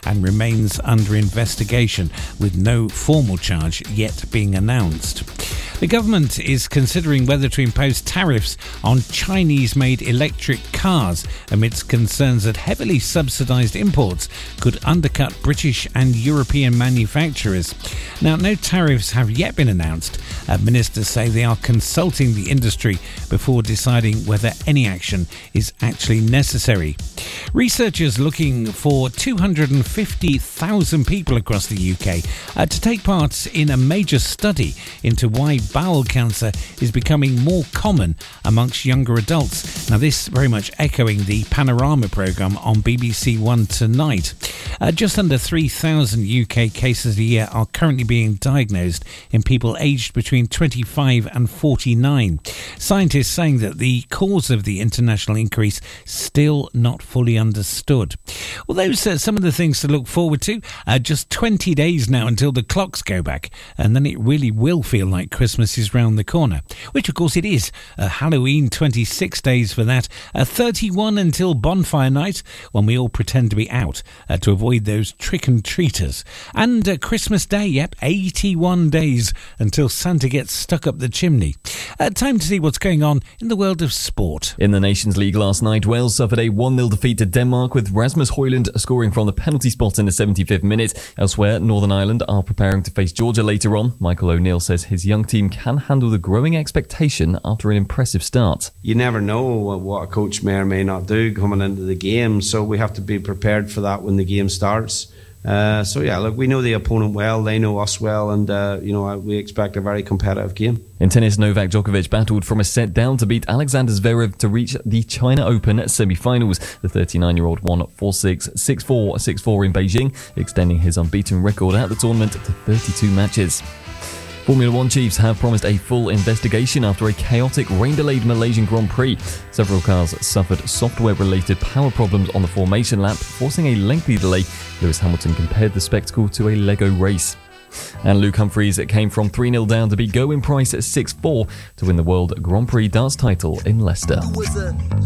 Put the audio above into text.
and remains under investigation, with no formal charge yet being announced. The government is considering whether to impose tariffs on Chinese-made electric cars amidst concerns that heavily subsidised imports could undercut British and European manufacturers. Now, no tariffs have yet been announced. Ministers say they are consulting the industry before deciding whether any action is actually necessary. Researchers looking for 250,000 people across the UK to take part in a major study into why bowel cancer is becoming more common amongst younger adults. Now, this very much echoing the Panorama programme on BBC One tonight. Just under 3,000 UK cases a year are currently being diagnosed in people aged between 25 and 49. Scientists saying that the cause of the international increase still not fully understood. Well, those are some of the things to look forward to. Just 20 days now until the clocks go back, and then it really will feel like Christmas is round the corner, which of course it is. Halloween, 26 days for that. 31 until bonfire night, when we all pretend to be out to avoid those trick-and-treaters. And Christmas Day, 81 days until Santa gets stuck up the chimney. Time to see what's going on in the world of sport. In the Nations League last night, Wales suffered a 1-0 defeat to Denmark, with Rasmus Højlund scoring from the penalty spot in the 75th minute. Elsewhere, Northern Ireland are preparing to face Georgia later on. Michael O'Neill says his young team can handle the growing expectation after an impressive start. You never know what a coach may or may not do coming into the game, so we have to be prepared for that when the game starts. We know the opponent well, they know us well, and we expect a very competitive game. In tennis, Novak Djokovic battled from a set down to beat Alexander Zverev to reach the China Open semi-finals. The 39-year-old won 4-6, 6-4, 6-4 in Beijing, extending his unbeaten record at the tournament to 32 matches. Formula One chiefs have promised a full investigation after a chaotic, rain-delayed Malaysian Grand Prix. Several cars suffered software-related power problems on the formation lap, forcing a lengthy delay. Lewis Hamilton compared the spectacle to a Lego race. And Luke Humphries came from 3-0 down to beat Gerwyn Price at 6-4 to win the World Grand Prix darts title in Leicester.